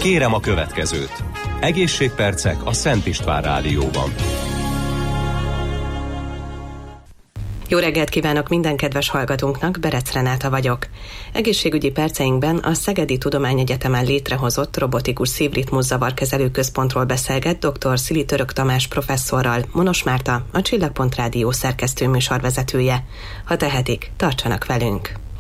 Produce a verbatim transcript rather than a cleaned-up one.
Kérem a következőt. Egészségpercek a Szent István Rádióban. Jó reggelt kívánok minden kedves hallgatónknak, Berec Renáta vagyok. Egészségügyi perceinkben a Szegedi Tudományegyetemen létrehozott robotikus szívritmus zavarkezelő központról beszélget dr. Szili Török Tamás professzorral, Monos Márta, a Csillagpont Rádió szerkesztő műsorvezetője. Ha tehetik, tartsanak velünk!